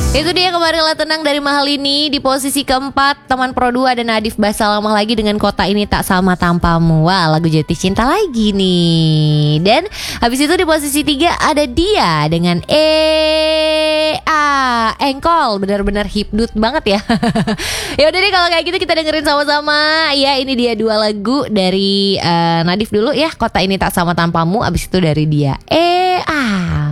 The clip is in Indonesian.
Itu dia kemarin lah tenang dari Mahal ini. Di posisi keempat Teman Pro 2 dan Nadif Basalamah lagi dengan Kota Ini Tak Sama Tanpamu. Wah, lagu Jatuh Cinta lagi nih. Dan habis itu di posisi 3 ada dia dengan Engkol. Benar-benar hipdut banget ya. Ya udah deh kalau kayak gitu kita dengerin sama-sama. Ya ini dia 2 lagu dari Nadif dulu ya, Kota Ini Tak Sama Tanpamu. Abis itu dari dia